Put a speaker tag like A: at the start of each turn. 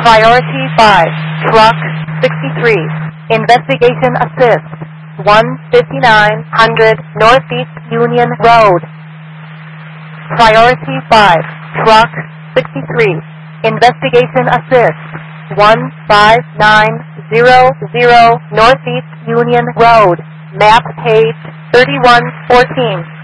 A: Priority 5, Truck 63, Investigation Assist, 15900 Northeast Union Road. Priority 5, Truck 63, Investigation Assist, 15900 Northeast Union Road, map page 3114.